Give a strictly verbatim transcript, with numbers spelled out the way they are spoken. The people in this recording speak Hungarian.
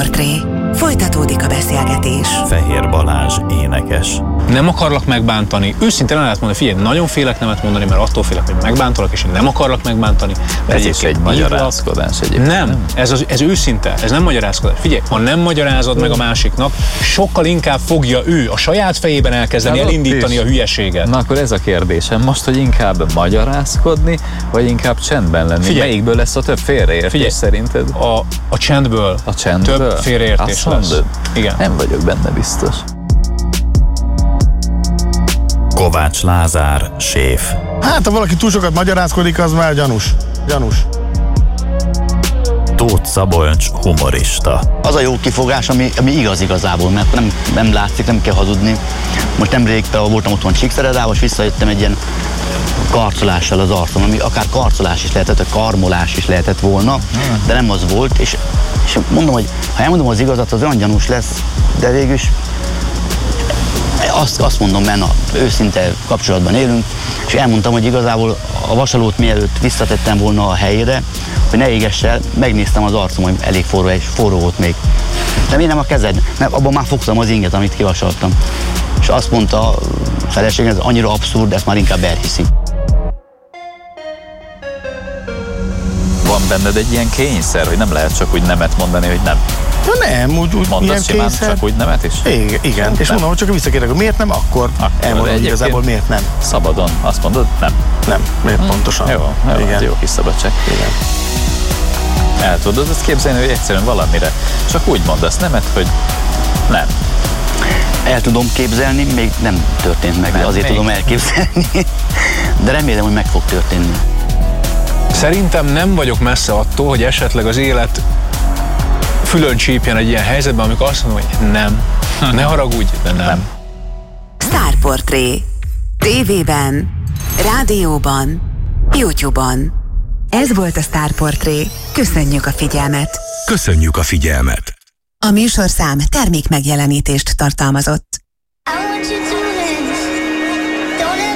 Sztárportré. Folytatódik a beszélgetés. Fehér Balázs énekes. Nem akarlak megbántani. Őszintén el lehet mondani, figyelj, nagyon félek nemet mondani, mert attól félek, hogy megbántalak, és én nem akarlak megbántani. Ez is egy magyarázkodás egyébként. Nem, ez, az, ez őszinte, ez nem magyarázkodás. Figyelj, ha nem magyarázod meg a másiknak, sokkal inkább fogja ő a saját fejében elkezdeni Na, elindítani a hülyeséget. Na akkor ez a kérdésem most, hogy inkább magyarázkodni, vagy inkább csendben lenni? Figyelj. Melyikből lesz a több félreértés Figyelj. szerinted? A, a csendből, A csendből? több félreértés Azt lesz. mondod? Igen. Nem vagyok benne biztos. Kovács Lázár, séf. Hát, ha valaki túl sokat magyarázkodik, az már gyanús. Gyanús. Tóth Szabolcs, humorista. Az a jó kifogás, ami, ami igaz igazából, mert nem, nem látszik, nem kell hazudni. Most nemrég például voltam otthon Csíkszeredában, és visszajöttem egy ilyen karcolással az arcom, ami akár karcolás is lehetett, a karmolás is lehetett volna, de nem az volt, és, és mondom, hogy ha elmondom az igazat, az olyan gyanús lesz, de végül is azt, azt mondom, mert na, őszinte kapcsolatban élünk, és elmondtam, hogy igazából a vasalót mielőtt visszatettem volna a helyére, hogy ne égess el, megnéztem az arcom, hogy elég forró, és forró volt még. De miért nem a kezed? Mert abban már fogtam az inget, amit kivasaltam. És azt mondta a feleségem, ez annyira abszurd, ezt már inkább elhiszi. Van benned egy ilyen kényszer, hogy nem lehet csak úgy nemet mondani, hogy nem. Ja nem, úgy, úgy Mondasz simán kényszer. csak úgy nemet is? Igen, igen. és Nem. mondom, hogy csak visszakérdek, hogy miért nem, akkor, Akkor elmondom, hogy egyébként igazából miért nem. Szabadon. Azt mondod? Nem. Nem, miért hmm. pontosan. Jó, jó, igen. hát jó kis szabadság. Igen. El tudod azt képzelni, hogy egyszerűen valamire csak úgy mondasz nemet, hogy nem. El tudom képzelni, még nem történt meg, de Nem, azért még. tudom elképzelni. De remélem, hogy meg fog történni. Szerintem nem vagyok messze attól, hogy esetleg az élet fülön csípjen egy ilyen helyzetben, amikor azt mondom, hogy nem. Ne haragudj, de nem. nem. Sztárportré. Tévében, rádióban, YouTube-on. Ez volt a Sztárportré. Köszönjük a figyelmet. Köszönjük a figyelmet! A műsorszám termék megjelenítést tartalmazott.